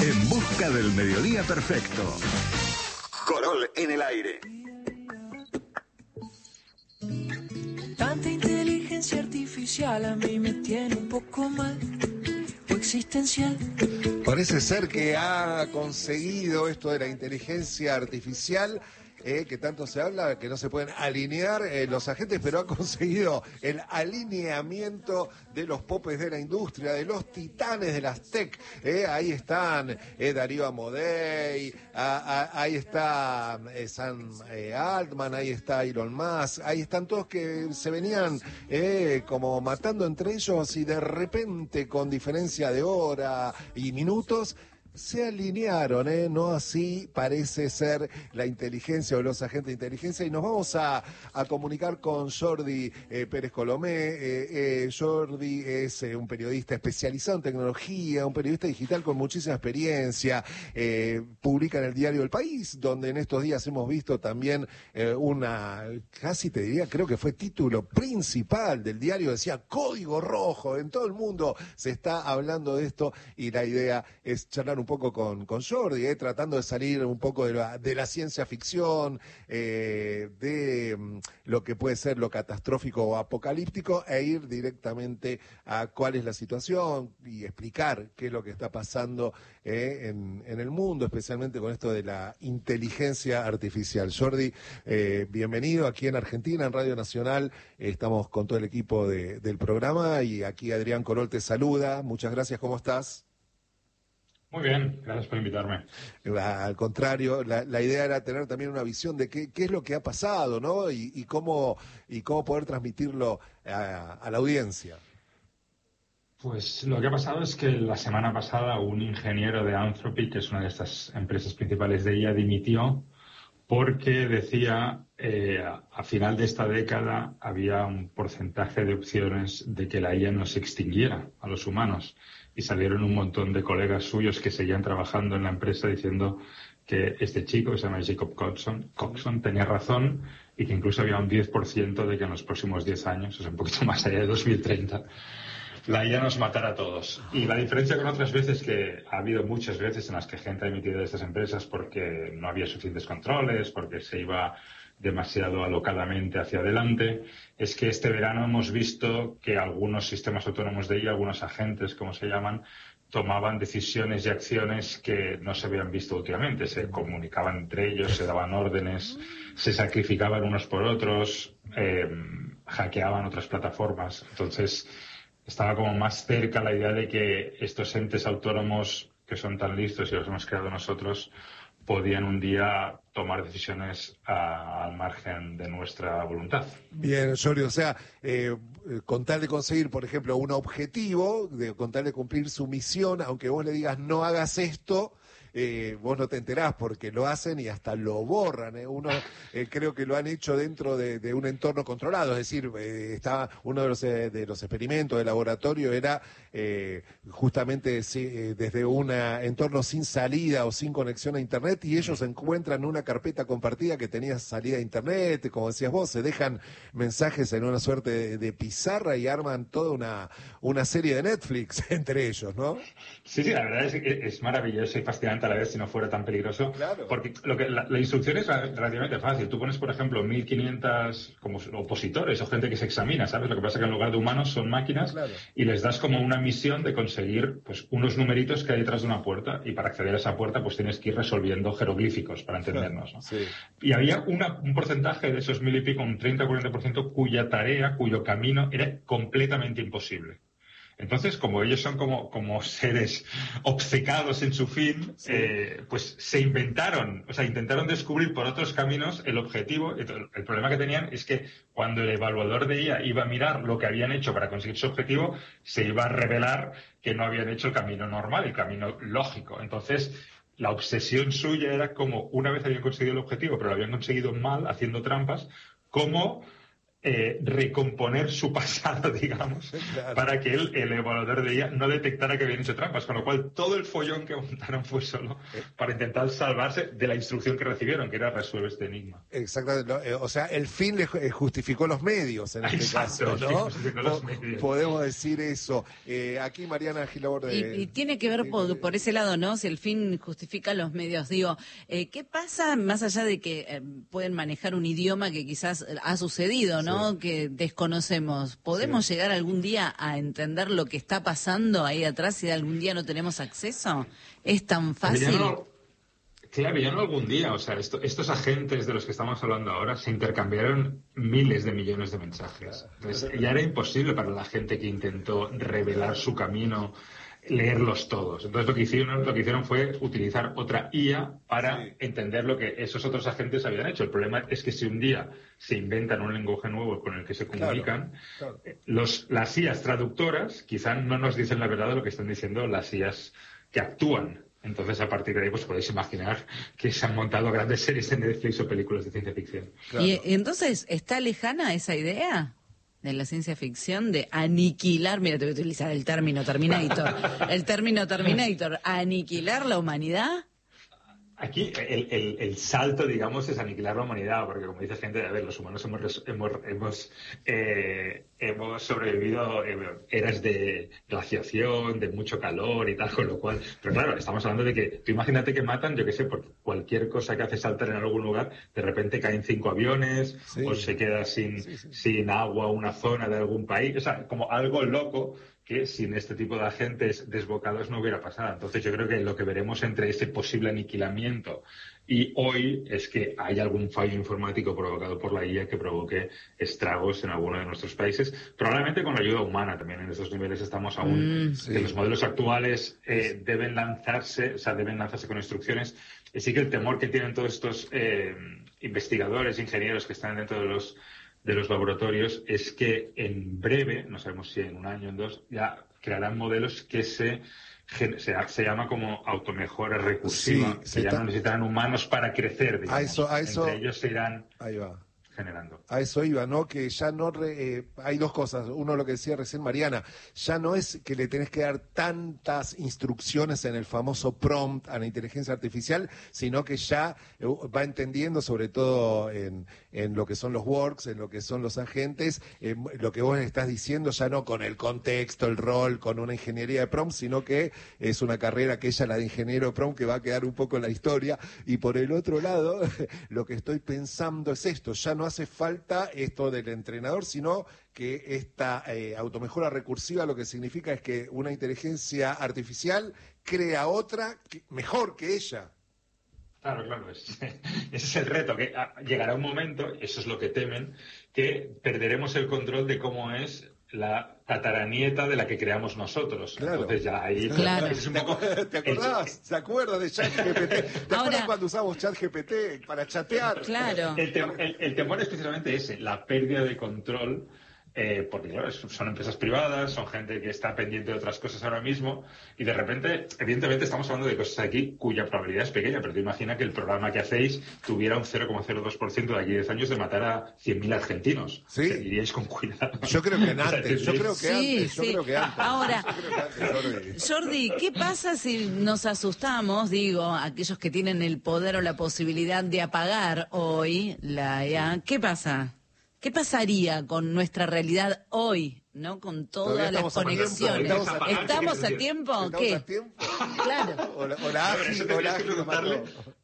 En busca del mediodía perfecto. Corol en el aire. Tanta inteligencia artificial a mí me tiene un poco mal o existencial. Parece ser que ha conseguido esto de la inteligencia artificial, que tanto se habla, que no se pueden alinear los agentes, pero ha conseguido el alineamiento de los popes de la industria, de los titanes de las tech. Ahí están Darío Amodei, ahí está Sam Altman, ahí está Elon Musk, ahí están todos que se venían como matando entre ellos y de repente, con diferencia de hora y minutos, se alinearon, no así parece ser la inteligencia o los agentes de inteligencia, y nos vamos a comunicar con Jordi Pérez Colomé. Jordi es un periodista especializado en tecnología, un periodista digital con muchísima experiencia, publica en el diario El País, donde en estos días hemos visto también casi te diría, creo que fue título principal del diario, decía Código Rojo, en todo el mundo se está hablando de esto, y la idea es charlar un poco con Jordi, tratando de salir un poco de la ciencia ficción, de lo que puede ser lo catastrófico o apocalíptico, e ir directamente a cuál es la situación y explicar qué es lo que está pasando en el mundo, especialmente con esto de la inteligencia artificial. Jordi, bienvenido aquí en Argentina, en Radio Nacional. Estamos con todo el equipo del programa, y aquí Adrián Corol te saluda. Muchas gracias, ¿cómo estás? Muy bien, gracias por invitarme. Al contrario, la idea era tener también una visión de qué es lo que ha pasado, ¿no? Y cómo poder transmitirlo a la audiencia. Pues lo que ha pasado es que la semana pasada un ingeniero de Anthropic, que es una de estas empresas principales de IA, dimitió porque decía a final de esta década había un porcentaje de opciones de que la IA nos extinguiera a los humanos. Y salieron un montón de colegas suyos que seguían trabajando en la empresa diciendo que este chico, que se llama Jacob Coxon tenía razón, y que incluso había un 10% de que en los próximos 10 años, o sea, un poquito más allá de 2030, la IA nos matará a todos. Y la diferencia con otras veces, que ha habido muchas veces en las que gente ha emitido de estas empresas porque no había suficientes controles, porque se iba demasiado alocadamente hacia adelante, es que este verano hemos visto que algunos sistemas autónomos de IA, algunos agentes, como se llaman, tomaban decisiones y acciones que no se habían visto últimamente. Se comunicaban entre ellos, se daban órdenes, se sacrificaban unos por otros, hackeaban otras plataformas. Entonces, estaba como más cerca la idea de que estos entes autónomos, que son tan listos y los hemos creado nosotros, podían un día tomar decisiones al margen de nuestra voluntad. Bien, Jordi, o sea, con tal de conseguir, por ejemplo, un objetivo, con tal de cumplir su misión, aunque vos le digas no hagas esto, vos no te enterás porque lo hacen y hasta lo borran. Creo que lo han hecho dentro de un entorno controlado, es decir, estaba uno de los experimentos de laboratorio era justamente desde un entorno sin salida o sin conexión a internet, y ellos encuentran una carpeta compartida que tenía salida a internet, como decías vos, se dejan mensajes en una suerte de pizarra y arman toda una serie de Netflix entre ellos, ¿no? Sí, la verdad es que es maravilloso y fascinante a la vez, si no fuera tan peligroso. Claro. Porque la instrucción es relativamente fácil. Tú pones, por ejemplo, 1.500 como opositores o gente que se examina, ¿sabes? Lo que pasa es que en lugar de humanos son máquinas, claro, y les das como una misión de conseguir pues unos numeritos que hay detrás de una puerta, y para acceder a esa puerta pues tienes que ir resolviendo jeroglíficos para entendernos, ¿no? Sí. Y había un porcentaje de esos 1.000 y pico, un 30 o 40%, cuyo camino era completamente imposible. Entonces, como ellos son como seres obcecados en su fin, sí, pues se inventaron, o sea, intentaron descubrir por otros caminos el objetivo. El problema que tenían es que cuando el evaluador de IA iba a mirar lo que habían hecho para conseguir su objetivo, se iba a revelar que no habían hecho el camino normal, el camino lógico. Entonces, la obsesión suya era como, una vez habían conseguido el objetivo, pero lo habían conseguido mal, haciendo trampas, como recomponer su pasado, digamos, Claro. para que el evaluador de IA no detectara que habían hecho trampas, con lo cual todo el follón que montaron fue solo para intentar salvarse de la instrucción que recibieron, que era resuelve este enigma. Exactamente, o sea, el fin le justificó los medios en este Exacto, caso, el fin ¿no? justificó los medios. Podemos decir eso. Aquí Mariana Gilaborde. Y tiene que ver por ese lado, ¿no? Si el fin justifica los medios. Digo, ¿qué pasa más allá de que pueden manejar un idioma que quizás ha sucedido, ¿no? Sí. Que desconocemos. ¿Podemos llegar algún día a entender lo que está pasando ahí atrás si algún día no tenemos acceso? ¿Es tan fácil? Claro, ya no algún día. O sea, estos agentes de los que estamos hablando ahora se intercambiaron miles de millones de mensajes. Entonces, ya era imposible para la gente que intentó revelar su camino leerlos todos. Entonces lo que hicieron fue utilizar otra IA para entender lo que esos otros agentes habían hecho. El problema es que si un día se inventan un lenguaje nuevo con el que se comunican, Claro. Las IAs traductoras quizá no nos dicen la verdad de lo que están diciendo las IAs que actúan. Entonces, a partir de ahí, pues podéis imaginar que se han montado grandes series de Netflix o películas de ciencia ficción. Claro. Y entonces, ¿está lejana esa idea de la ciencia ficción de aniquilar, mira, te voy a utilizar el término Terminator, aniquilar la humanidad? Aquí el salto, digamos, es aniquilar la humanidad, porque como dice gente, a ver, los humanos hemos sobrevivido eras de glaciación, de mucho calor y tal, con lo cual, pero claro, estamos hablando de que, tú imagínate que matan, yo qué sé, por cualquier cosa que hace saltar en algún lugar, de repente caen 5 aviones, Sí. o se queda sin agua una zona de algún país, o sea, como algo loco que sin este tipo de agentes desbocados no hubiera pasado. Entonces yo creo que lo que veremos entre ese posible aniquilamiento y hoy es que hay algún fallo informático provocado por la IA que provoque estragos en alguno de nuestros países, probablemente con la ayuda humana también. En estos niveles estamos aún, que los modelos actuales deben lanzarse con instrucciones. Y sí que el temor que tienen todos estos investigadores, ingenieros que están dentro de los laboratorios es que en breve, no sabemos si en un año o en 2, ya crearán modelos que se llama como automejora recursiva, Sí, que ya no necesitarán humanos para crecer, digamos. A eso, Entre ellos se irán ahí va. generando. A eso iba, ¿no? Que ya no... hay dos cosas. Uno, lo que decía recién Mariana, ya no es que le tenés que dar tantas instrucciones en el famoso prompt a la inteligencia artificial, sino que ya va entendiendo, sobre todo en lo que son los works, en lo que son los agentes, lo que vos estás diciendo, ya no con el contexto, el rol, con una ingeniería de prompt, sino que es una carrera que ella, la de ingeniero de prompt, que va a quedar un poco en la historia. Y por el otro lado, lo que estoy pensando es esto, ya no hace falta esto del entrenador, sino que esta automejora recursiva lo que significa es que una inteligencia artificial crea otra mejor que ella. Claro, ese es el reto, que llegará un momento, eso es lo que temen, que perderemos el control de cómo es la tataranieta de la que creamos nosotros. Claro. Entonces ya ahí... Claro. Es un poco... ¿Te acordás? ¿Se acuerdan de ChatGPT? ¿Te acuerdas cuando usamos ChatGPT para chatear? Claro. El temor es precisamente ese, la pérdida de control, porque claro, son empresas privadas, son gente que está pendiente de otras cosas ahora mismo, y de repente, evidentemente estamos hablando de cosas aquí cuya probabilidad es pequeña, pero tú imagina que el programa que hacéis tuviera un 0,02% de aquí a 10 años de matar a 100.000 argentinos. Sí. O sea, iríais con cuidado. Yo creo que antes, yo creo que antes. Ahora, Jordi. Jordi, ¿qué pasa si nos asustamos, digo, aquellos que tienen el poder o la posibilidad de apagar hoy la IA? ¿Qué pasa? ¿Qué pasaría con nuestra realidad hoy, no? Con todas las conexiones. ¿Estamos a tiempo? ¿Qué? ¿Estamos a tiempo? Claro. O la ágil que mató.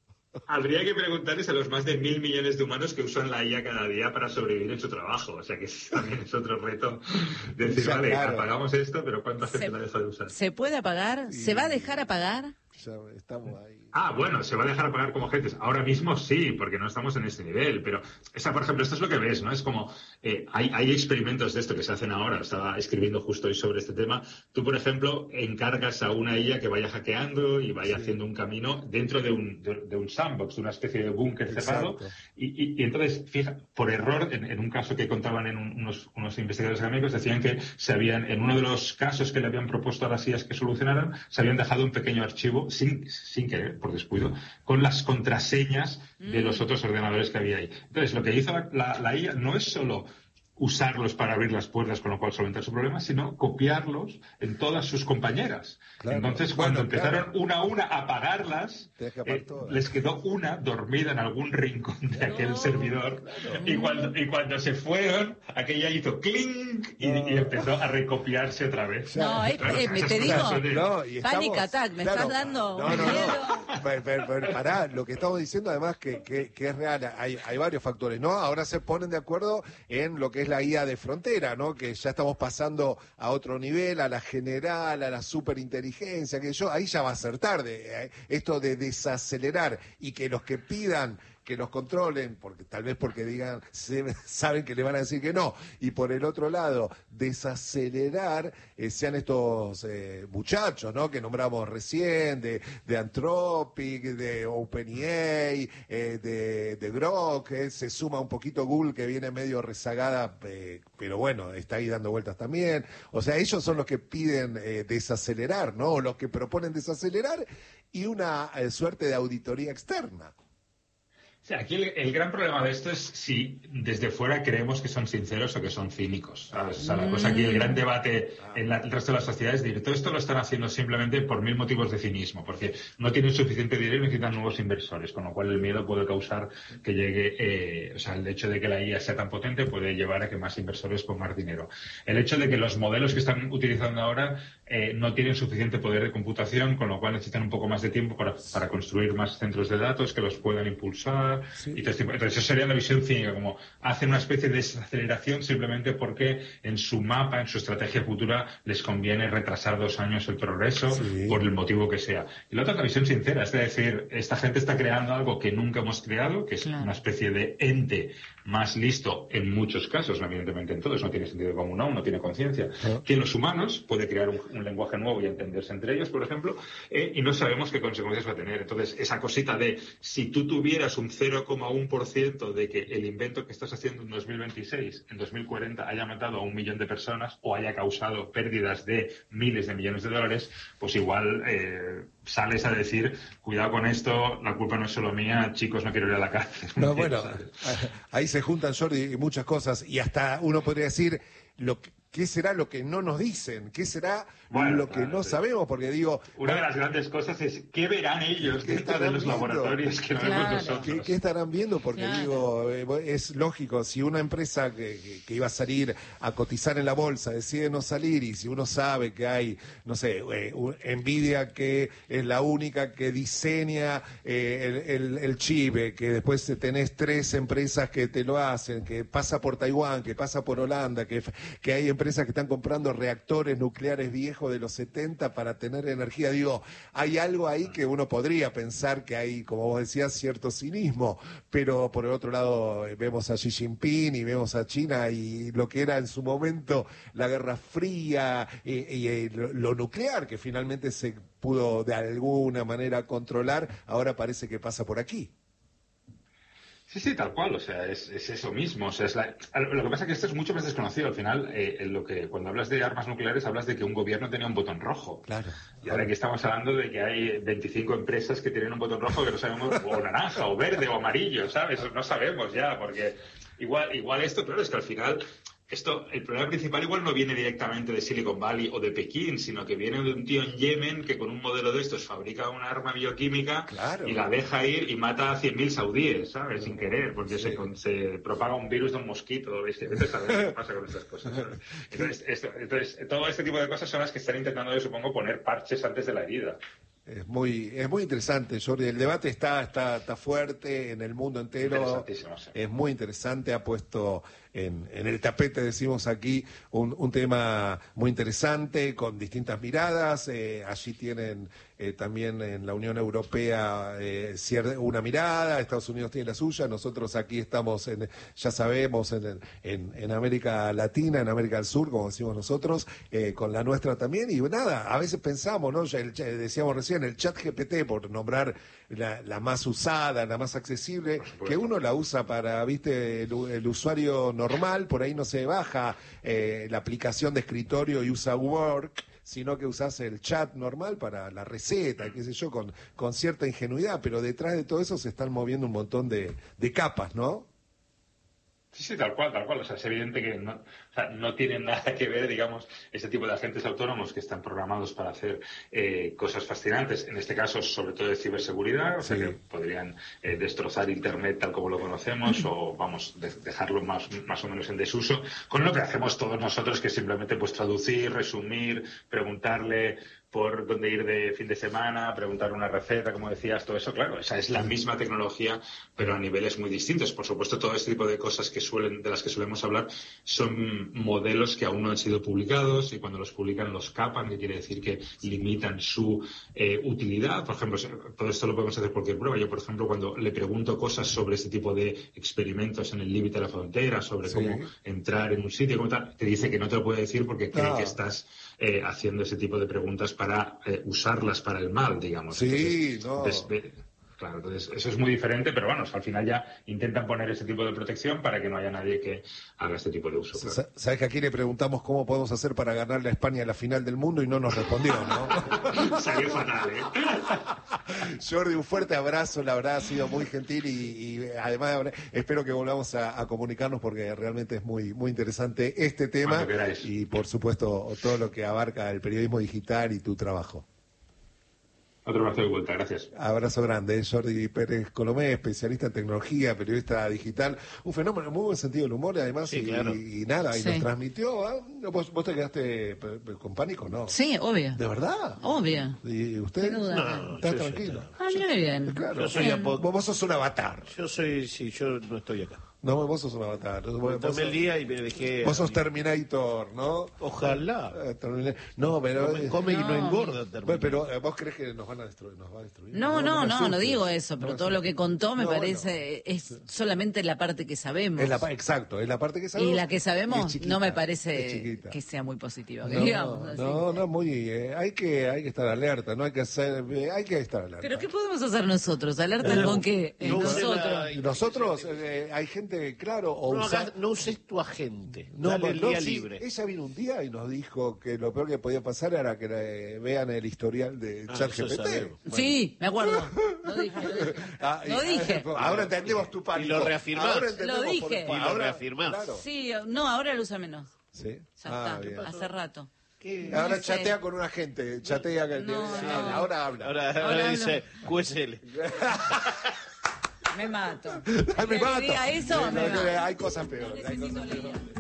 Habría que preguntarles a los más de 1.000 millones de humanos que usan la IA cada día para sobrevivir en su trabajo. O sea que también es otro reto. Decir, Ya, vale, claro. apagamos esto, pero ¿cuánta gente la deja de usar? ¿Se puede apagar? ¿Se va a dejar apagar? Ya estamos ahí. Bueno, se va a dejar apagar como agentes. Ahora mismo sí, porque no estamos en ese nivel. Pero, por ejemplo, esto es lo que ves, ¿no? Es como, hay experimentos de esto que se hacen ahora. Estaba escribiendo justo hoy sobre este tema. Tú, por ejemplo, encargas a una IA que vaya hackeando y vaya haciendo un camino dentro de un sandbox, de una especie de búnker cerrado. Y entonces, fija, por error, en un caso que contaban en unos investigadores académicos, decían que en uno de los casos que le habían propuesto a las IAs que solucionaran, se habían dejado un pequeño archivo sin querer, por descuido, con las contraseñas de los otros ordenadores que había ahí. Entonces, lo que hizo la IA no es solo usarlos para abrir las puertas, con lo cual solventar su problema, sino copiarlos en todas sus compañeras. Claro. Entonces, cuando empezaron claro, una a una a pagarlas, les quedó una dormida en algún rincón de aquel servidor. Claro. Y cuando se fueron, aquella hizo clink y empezó a recopiarse otra vez. No, te digo, panic attack, me estás dando un miedo. Pero pará, lo que estamos diciendo además que es real, hay varios factores, ¿no? Ahora se ponen de acuerdo en lo que es la guía de frontera, ¿no? Que ya estamos pasando a otro nivel, a la general, a la superinteligencia, ahí ya va a ser tarde. Esto de desacelerar y que los que pidan que los controlen, porque tal vez porque digan, saben que le van a decir que no, y por el otro lado, desacelerar, sean estos muchachos, ¿no? Que nombramos recién, de Anthropic, de OpenAI, de Grok, se suma un poquito Google, que viene medio rezagada, pero bueno, está ahí dando vueltas también. O sea, ellos son los que piden desacelerar, ¿no? O los que proponen desacelerar, y una suerte de auditoría externa. Sí, aquí el gran problema de esto es si desde fuera creemos que son sinceros o que son cínicos, ¿sabes? O sea, la cosa aquí, el gran debate en el resto de las sociedades es decir, todo esto lo están haciendo simplemente por 1000 motivos de cinismo, porque no tienen suficiente dinero y necesitan nuevos inversores, con lo cual el miedo puede causar que llegue, o sea, el hecho de que la IA sea tan potente puede llevar a que más inversores pongan dinero. El hecho de que los modelos que están utilizando ahora no tienen suficiente poder de computación, con lo cual necesitan un poco más de tiempo para construir más centros de datos que los puedan impulsar. Sí. Y entonces eso sería la visión cínica, como hacen una especie de desaceleración simplemente porque en su mapa, en su estrategia futura, les conviene retrasar 2 años el progreso, sí, por el motivo que sea. Y la otra es la visión sincera, es decir, esta gente está creando algo que nunca hemos creado, que es una especie de ente más listo en muchos casos, no evidentemente en todos, no tiene sentido común aún, no tiene conciencia, que los humanos, puede crear un lenguaje nuevo y entenderse entre ellos, por ejemplo, y no sabemos qué consecuencias va a tener. Entonces, esa cosita de si tú tuvieras un 0,1% de que el invento que estás haciendo en 2026, en 2040 haya matado a 1 millón de personas o haya causado pérdidas de miles de millones de dólares, pues igual sales a decir, cuidado con esto, la culpa no es solo mía, chicos, no quiero ir a la cárcel. No, bueno, ahí se juntan, Jordi, muchas cosas, y hasta uno podría decir, ¿qué será lo que no nos dicen? ¿Qué será lo que no sabemos? Porque digo... Una de las grandes cosas es, ¿qué verán ellos dentro de los laboratorios que no vemos nosotros? ¿Qué estarán viendo? Porque digo, es lógico, si una empresa que iba a salir a cotizar en la bolsa decide no salir, y si uno sabe que hay, no sé, Nvidia, que es la única que diseña el chip, que después tenés 3 empresas que te lo hacen, que pasa por Taiwán, que pasa por Holanda, que hay empresas que están comprando reactores nucleares viejos de los 70 para tener energía. Digo, hay algo ahí que uno podría pensar que hay, como vos decías, cierto cinismo, pero por el otro lado vemos a Xi Jinping y vemos a China y lo que era en su momento la Guerra Fría y lo nuclear, que finalmente se pudo de alguna manera controlar, ahora parece que pasa por aquí. Sí, tal cual, o sea, es eso mismo, o sea, lo que pasa es que esto es mucho más desconocido, al final, cuando hablas de armas nucleares hablas de que un gobierno tenía un botón rojo. Claro. Y ahora aquí estamos hablando de que hay 25 empresas que tienen un botón rojo que no sabemos, o naranja, o verde, o amarillo, ¿sabes? No sabemos ya, porque igual esto, claro, es que al final... el problema principal igual no viene directamente de Silicon Valley o de Pekín, sino que viene de un tío en Yemen que con un modelo de estos fabrica una arma bioquímica y la deja ir y mata a 100.000 saudíes, ¿sabes? Sin querer, porque se propaga un virus de un mosquito. Entonces, ¿sabes qué pasa con estas cosas? Entonces, todo este tipo de cosas son las que están intentando, yo supongo, poner parches antes de la herida. Es muy interesante, Jordi. El debate está fuerte en el mundo entero. Es muy interesante. Ha puesto en el tapete, decimos aquí, un tema muy interesante con distintas miradas. Allí tienen también en la Unión Europea una mirada. Estados Unidos tiene la suya. Nosotros aquí estamos, ya sabemos, en América Latina, en América del Sur, como decimos nosotros, con la nuestra también. Y nada, a veces pensamos, ¿no? Decíamos recién, el ChatGPT, por nombrar la más usada, la más accesible, que uno la usa para, viste, el usuario normal, por ahí no se baja la aplicación de escritorio y usa Word, sino que usás el chat normal para la receta, qué sé yo, con cierta ingenuidad, pero detrás de todo eso se están moviendo un montón de capas, ¿no? Sí, sí, tal cual, tal cual. O sea, es evidente que no, o sea, no tienen nada que ver, digamos, este tipo de agentes autónomos que están programados para hacer cosas fascinantes. En este caso, sobre todo de ciberseguridad, o sea, que podrían destrozar Internet tal como lo conocemos o, vamos, dejarlo más o menos en desuso, con lo que hacemos todos nosotros, que es simplemente pues traducir, resumir, preguntarle por dónde ir de fin de semana, preguntar una receta, como decías, todo eso, claro, esa es la misma tecnología, pero a niveles muy distintos. Por supuesto, todo este tipo de cosas de las que solemos hablar son modelos que aún no han sido publicados y cuando los publican los capan, que quiere decir que limitan su utilidad. Por ejemplo, todo esto lo podemos hacer por cualquier prueba. Yo, por ejemplo, cuando le pregunto cosas sobre este tipo de experimentos en el límite de la frontera, sobre cómo entrar en un sitio, como tal, te dice que no te lo puede decir porque cree que estás haciendo ese tipo de preguntas para usarlas para el mal, digamos. Sí, Claro, entonces eso es muy diferente, pero bueno, al final ya intentan poner ese tipo de protección para que no haya nadie que haga este tipo de uso. Claro. Sabes que aquí le preguntamos cómo podemos hacer para ganarle a España a la final del mundo y no nos respondió, ¿no? Salió fatal, ¿eh? Jordi, un fuerte abrazo, la verdad ha sido muy gentil y además espero que volvamos a comunicarnos porque realmente es muy, muy interesante este tema y por supuesto todo lo que abarca el periodismo digital y tu trabajo. Otro abrazo de vuelta, gracias. Abrazo grande, Jordi Pérez Colomé, especialista en tecnología, periodista digital, un fenómeno, muy buen sentido del humor, además, sí, claro. y nada, y nos transmitió. ¿Vos te quedaste con pánico, no? Sí, obvio. ¿De verdad? Obvio. ¿Y usted? No, ¿Estás tranquilo? Muy bien. Claro. Yo soy Vos sos un avatar. yo no estoy acá. No, vos sos un avatar. Tomé el día y me dejé. Vos sos Terminator, ¿no? Ojalá. No, pero. Come y no engorda. Bueno, pero vos crees que nos va a destruir. No digo eso, pero todo lo que contó me parece es solamente la parte que sabemos. Exacto, es la parte que sabemos. Y la que sabemos chiquita, no me parece que sea muy positiva. Hay que estar alerta, no hay que hacer, hay que estar alerta. ¿Pero qué podemos hacer nosotros? ¿Alerta con qué? Nosotros, hay gente, claro, no uses tu agente. No, dale el día libre. Ella vino un día y nos dijo que lo peor que podía pasar era que vean el historial de ChatGPT. Sí, me acuerdo. Lo dije. Ahora entendemos tu pánico. Y lo reafirmás. Lo dije. Y lo reafirmás. Claro. Sí, no, ahora lo usa menos. Sí. Ya está, hace rato. Ahora No sé. chatea con un agente, chatea que ahora habla. Ahora dice QSL. Me mato. Me mato. Diga eso, me mato. Hay cosas peores.